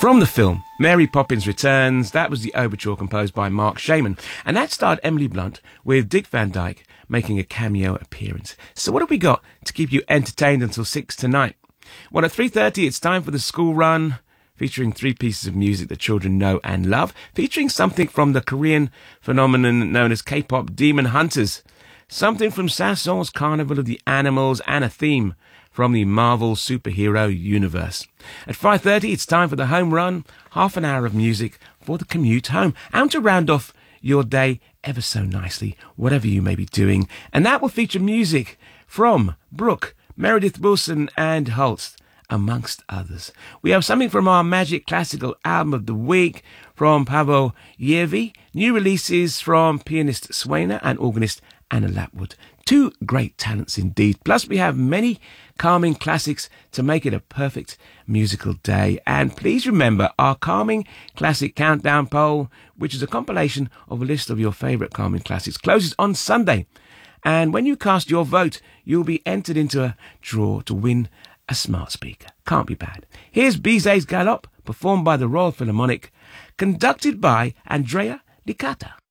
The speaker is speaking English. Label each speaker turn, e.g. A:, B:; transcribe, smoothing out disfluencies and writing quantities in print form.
A: From the film Mary Poppins Returns, that was the overture composed by Mark Shaman, and that starred Emily Blunt with Dick Van Dyke making a cameo appearance. So what have we got to keep you entertained until 6 tonight? Well, at 3:30 it's time for the school run, featuring 3 pieces of music that children know and love, featuring something from the Korean phenomenon known as K-pop Demon Hunters, something from Saint-Saëns' Carnival of the Animals, and a theme from the Marvel superhero universe. At 5:30, it's time for the home run, half an hour of music for the commute home, and to round off your day ever so nicely, whatever you may be doing. And that will feature music from Brooke, Meredith Wilson, and Holst, amongst others. We have something from our Magic Classical Album of the Week from Paavo Järvi, new releases from pianist Swaina and organist Anna Lapwood. 2 great talents indeed. Plus we have many calming classics to make it a perfect musical day. And please remember our Calming Classic Countdown poll, which is a compilation of a list of your favourite calming classics, closes on Sunday. And when you cast your vote, you'll be entered into a draw to win a smart speaker. Can't be bad. Here's Bizet's Galop, performed by the Royal Philharmonic, conducted by Andrea Licata.